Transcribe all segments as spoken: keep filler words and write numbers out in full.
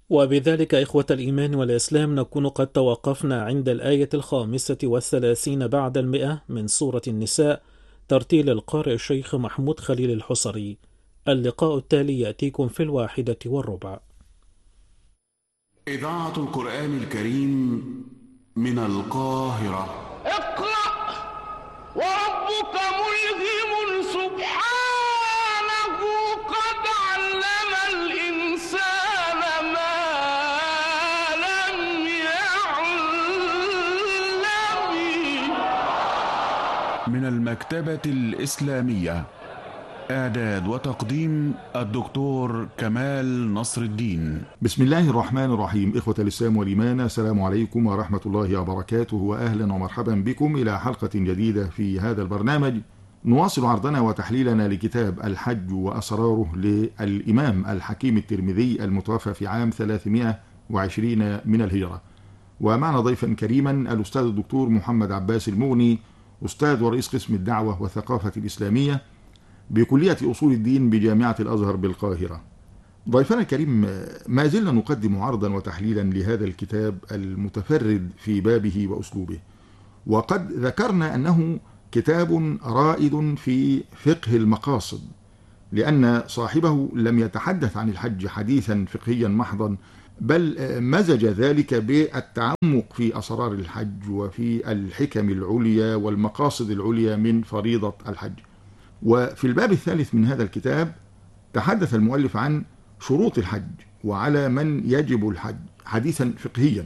وبذلك إخوة الإيمان والإسلام نكون قد توقفنا عند الآية الخامسة والثلاثين بعد المئة من سورة النساء، ترتيل القارئ الشيخ محمود خليل الحصري. اللقاء التالي يأتيكم في الواحدة والربع. إذاعة القرآن الكريم من القاهرة. اقرأ وربك ملهم سبحانه قد علم الإنسان ما لم يعلم. من المكتبة الإسلامية، إعداد وتقديم الدكتور كمال نصر الدين. بسم الله الرحمن الرحيم. إخوة الإسلام والإيمان، السلام عليكم ورحمة الله وبركاته، وأهلا ومرحبا بكم إلى حلقة جديدة في هذا البرنامج. نواصل عرضنا وتحليلنا لكتاب الحج وأسراره للإمام الحكيم الترمذي المتوفى في عام ثلاثمائة وعشرين من الهجرة. ومعنا ضيفا كريما الأستاذ الدكتور محمد عباس المغني، أستاذ ورئيس قسم الدعوة والثقافة الإسلامية بكلية أصول الدين بجامعة الأزهر بالقاهرة. ضيفنا الكريم، ما زلنا نقدم عرضا وتحليلا لهذا الكتاب المتفرد في بابه وأسلوبه، وقد ذكرنا أنه كتاب رائد في فقه المقاصد، لأن صاحبه لم يتحدث عن الحج حديثا فقهيا محضا، بل مزج ذلك بالتعمق في أسرار الحج وفي الحكم العليا والمقاصد العليا من فريضة الحج. وفي الباب الثالث من هذا الكتاب تحدث المؤلف عن شروط الحج وعلى من يجب الحج حديثا فقهيا،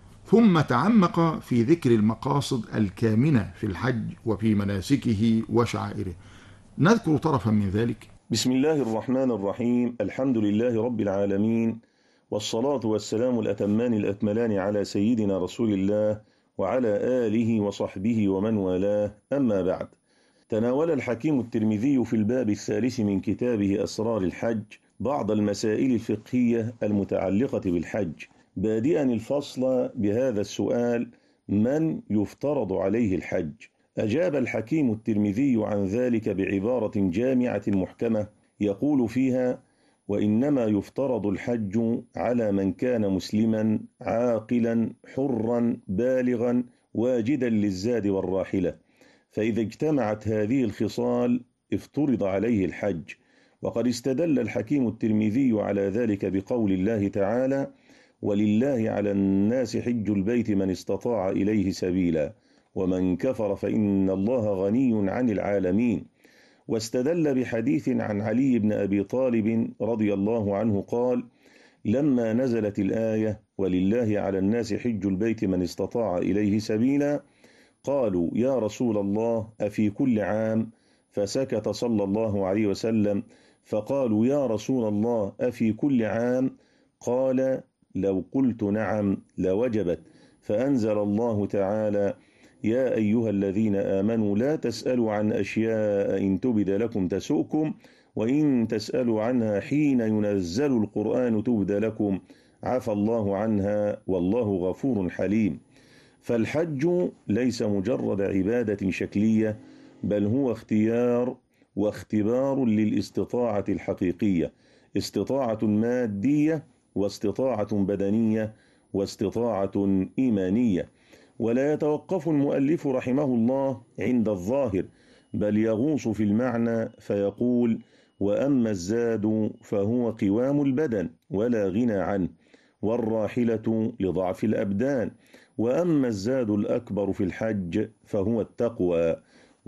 ثم تعمق في ذكر المقاصد الكامنة في الحج وفي مناسكه وشعائره. نذكر طرفا من ذلك. بسم الله الرحمن الرحيم. الحمد لله رب العالمين، والصلاة والسلام الأتمان الأكملان على سيدنا رسول الله وعلى آله وصحبه ومن والاه، أما بعد. تناول الحكيم الترمذي في الباب الثالث من كتابه أسرار الحج بعض المسائل الفقهية المتعلقة بالحج، بادئا الفصل بهذا السؤال: من يفترض عليه الحج؟ أجاب الحكيم الترمذي عن ذلك بعبارة جامعة محكمة يقول فيها: وإنما يفترض الحج على من كان مسلما عاقلا حرا بالغا واجدا للزاد والراحلة، فإذا اجتمعت هذه الخصال افترض عليه الحج. وقد استدل الحكيم الترمذي على ذلك بقول الله تعالى: ولله على الناس حج البيت من استطاع إليه سبيلا ومن كفر فإن الله غني عن العالمين. واستدل بحديث عن علي بن أبي طالب رضي الله عنه قال: لما نزلت الآية ولله على الناس حج البيت من استطاع إليه سبيلا قالوا: يا رسول الله أفي كل عام؟ فسكت صلى الله عليه وسلم، فقالوا: يا رسول الله أفي كل عام؟ قال: لو قلت نعم لوجبت. فأنزل الله تعالى: يا أيها الذين آمنوا لا تسألوا عن أشياء إن تبد لكم تسؤكم وإن تسألوا عنها حين ينزل القرآن تبد لكم عفى الله عنها والله غفور حليم. فالحج ليس مجرد عبادة شكلية، بل هو اختيار واختبار للاستطاعة الحقيقية، استطاعة مادية واستطاعة بدنية واستطاعة إيمانية. ولا يتوقف المؤلف رحمه الله عند الظاهر، بل يغوص في المعنى فيقول: وأما الزاد فهو قوام البدن ولا غنى عنه، والراحلة لضعف الأبدان، وأما الزاد الأكبر في الحج فهو التقوى.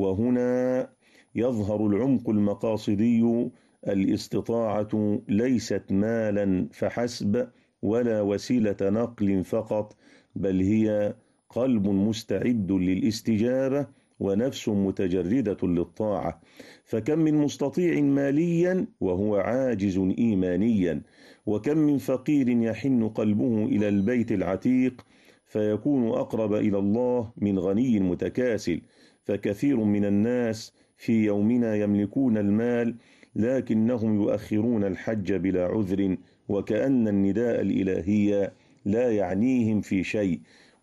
وهنا يظهر العمق المقاصدي. الاستطاعة ليست مالا فحسب ولا وسيلة نقل فقط، بل هي قلب مستعد للاستجابة ونفس متجردة للطاعة. فكم من مستطيع ماليا وهو عاجز إيمانيا، وكم من فقير يحن قلبه إلى البيت العتيق فيكون أقرب إلى الله من غني متكاسل. فكثير من الناس في يومنا يملكون المال لكنهم يؤخرون الحج بلا عذر، وكأن النداء الإلهي لا يعنيهم في شيء.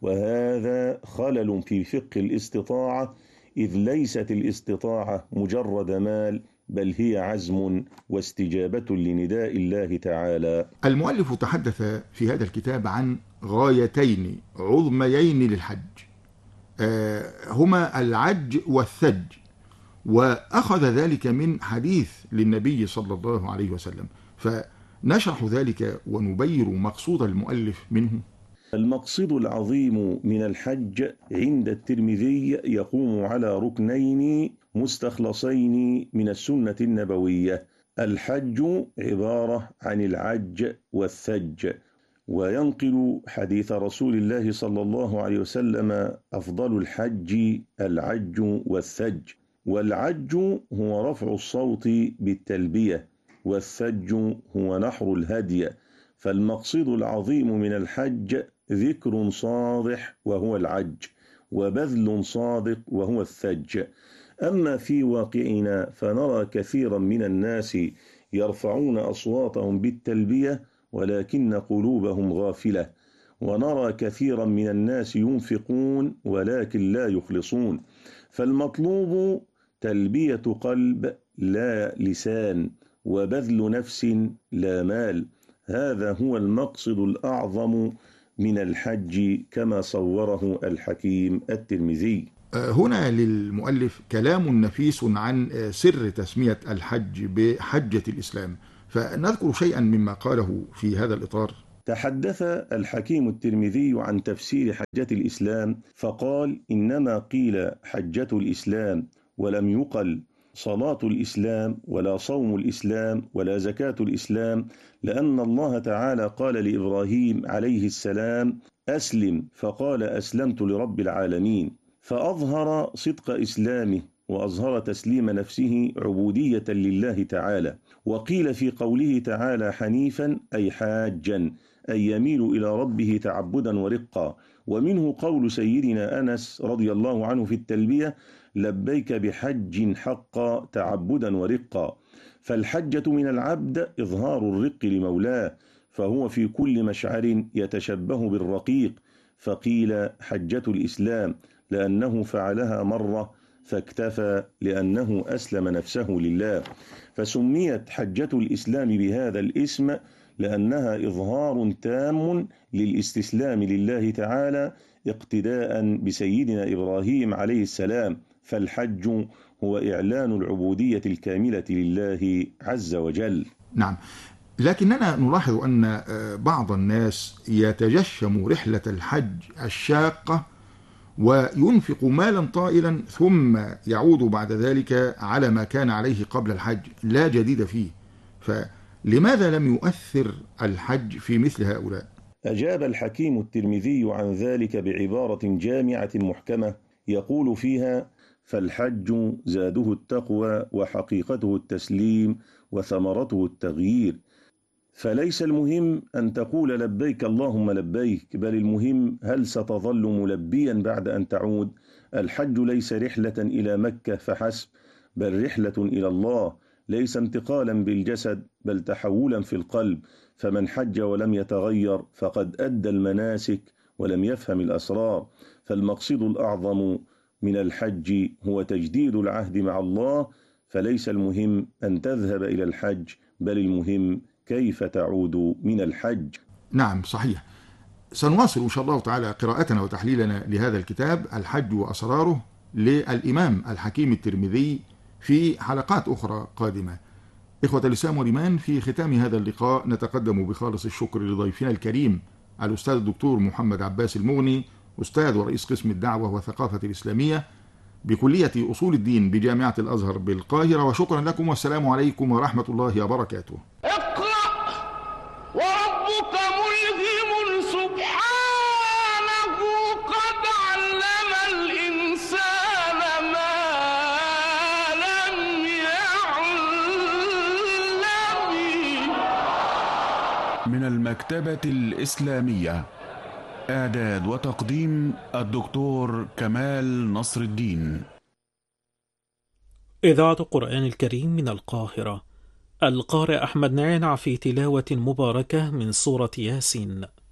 وهذا خلل في فقه الاستطاعة، إذ ليست الاستطاعة مجرد مال، بل هي عزم واستجابة لنداء الله تعالى. المؤلف تحدث في هذا الكتاب عن غايتين عظميين للحج، هما العج والثج، وأخذ ذلك من حديث للنبي صلى الله عليه وسلم، فنشرح ذلك ونبين مقصود المؤلف منه. المقصد العظيم من الحج عند الترمذي يقوم على ركنين مستخلصين من السنة النبوية. الحج عبارة عن العج والثج، وينقل حديث رسول الله صلى الله عليه وسلم: أفضل الحج العج والثج. والعج هو رفع الصوت بالتلبية، والثج هو نحر الهدي. فالمقصد العظيم من الحج ذكر صادح وهو العج، وبذل صادق وهو الثج. أما في واقعنا فنرى كثيرا من الناس يرفعون أصواتهم بالتلبية ولكن قلوبهم غافلة، ونرى كثيرا من الناس ينفقون ولكن لا يخلصون. فالمطلوب تلبية قلب لا لسان، وبذل نفس لا مال. هذا هو المقصد الأعظم من الحج كما صوره الحكيم الترمذي. هنا للمؤلف كلام نفيس عن سر تسمية الحج بحجة الإسلام، فنذكر شيئا مما قاله في هذا الإطار. تحدث الحكيم الترمذي عن تفسير حجة الإسلام فقال: إنما قيل حجة الإسلام ولم يقل صلاة الإسلام ولا صوم الإسلام ولا زكاة الإسلام، لأن الله تعالى قال لإبراهيم عليه السلام: أسلم، فقال أسلمت لرب العالمين، فأظهر صدق إسلامه وأظهر تسليم نفسه عبودية لله تعالى. وقيل في قوله تعالى حنيفا أي حاجا، أي يميل إلى ربه تعبدا ورقا. ومنه قول سيدنا أنس رضي الله عنه في التلبية: لبيك بحج حقا تعبدا ورقا. فالحجة من العبد إظهار الرق لمولاه، فهو في كل مشعر يتشبه بالرقيق، فقيل حجة الإسلام لأنه فعلها مرة فاكتفى لأنه أسلم نفسه لله. فسميت حجة الإسلام بهذا الاسم لأنها إظهار تام للاستسلام لله تعالى اقتداء بسيدنا إبراهيم عليه السلام. فالحج هو إعلان العبودية الكاملة لله عز وجل. نعم، لكننا نلاحظ أن بعض الناس يتجشم رحلة الحج الشاقة وينفق مالا طائلا ثم يعود بعد ذلك على ما كان عليه قبل الحج لا جديد فيه، فلماذا لم يؤثر الحج في مثل هؤلاء؟ أجاب الحكيم الترمذي عن ذلك بعبارة جامعة محكمة يقول فيها: فالحج زاده التقوى وحقيقته التسليم وثمرته التغيير. فليس المهم أن تقول لبيك اللهم لبيك، بل المهم هل ستظل ملبيا بعد أن تعود. الحج ليس رحلة إلى مكة فحسب، بل رحلة إلى الله، ليس انتقالا بالجسد بل تحولا في القلب. فمن حج ولم يتغير فقد أدى المناسك ولم يفهم الأسرار. فالمقصد الأعظم من الحج هو تجديد العهد مع الله، فليس المهم أن تذهب إلى الحج بل المهم كيف تعود من الحج. نعم صحيح. سنواصل إن شاء الله تعالى قراءتنا وتحليلنا لهذا الكتاب الحج وأسراره للإمام الحكيم الترمذي في حلقات أخرى قادمة. إخوة الإسلام والإيمان، في ختام هذا اللقاء نتقدم بخالص الشكر لضيفنا الكريم الأستاذ الدكتور محمد عباس المغني، أستاذ ورئيس قسم الدعوة والثقافة الإسلامية بكلية أصول الدين بجامعة الأزهر بالقاهرة، وشكرا لكم والسلام عليكم ورحمة الله وبركاته. اقرأ وربك ملهم سبحانه قد علم الإنسان ما لم يعلم. من المكتبة الإسلامية، إعداد وتقديم الدكتور كمال نصر الدين. إذاعة القرآن الكريم من القاهرة. القارئ أحمد نعنع في تلاوة مباركة من سورة ياسين.